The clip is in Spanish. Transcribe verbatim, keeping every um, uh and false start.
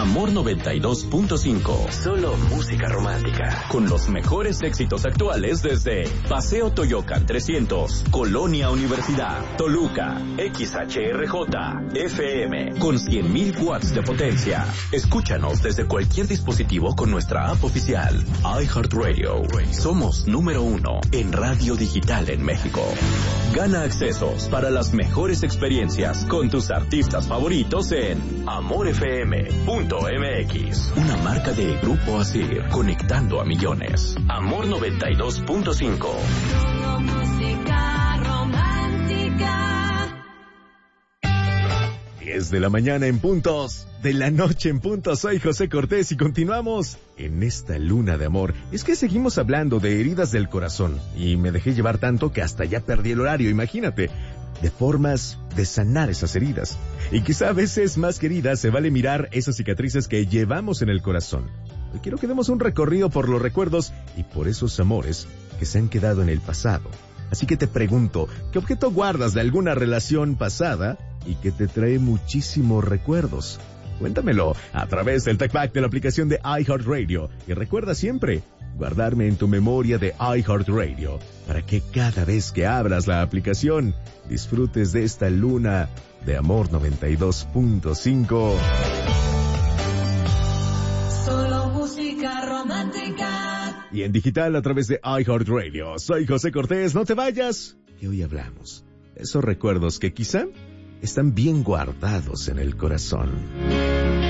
Amor noventa y dos punto cinco. Solo música romántica. Con los mejores éxitos actuales desde Paseo Toyocan trescientos, Colonia Universidad, Toluca, X H R J, F M, con cien mil watts de potencia. Escúchanos desde cualquier dispositivo con nuestra app oficial. iHeartRadio. Somos número uno en radio digital en México. Gana accesos para las mejores experiencias con tus artistas favoritos en amor f m punto m x. Una marca de Grupo Asir, conectando a millones. Amor noventa y dos punto cinco. Música romántica. diez de la mañana en puntos, de la noche en puntos. Soy José Cortés y continuamos en esta luna de amor. Es que seguimos hablando de heridas del corazón y me dejé llevar tanto que hasta ya perdí el horario, imagínate. De formas de sanar esas heridas. Y quizá a veces más que heridas se vale mirar esas cicatrices que llevamos en el corazón. Hoy quiero que demos un recorrido por los recuerdos y por esos amores que se han quedado en el pasado. Así que te pregunto, ¿qué objeto guardas de alguna relación pasada y que te trae muchísimos recuerdos? Cuéntamelo a través del TechPack de la aplicación de iHeartRadio. Y recuerda siempre guardarme en tu memoria de iHeartRadio para que cada vez que abras la aplicación disfrutes de esta luna de amor noventa y dos punto cinco. Solo música romántica. Y en digital a través de iHeartRadio. Soy José Cortés, no te vayas, que hoy hablamos de esos recuerdos que quizá están bien guardados en el corazón.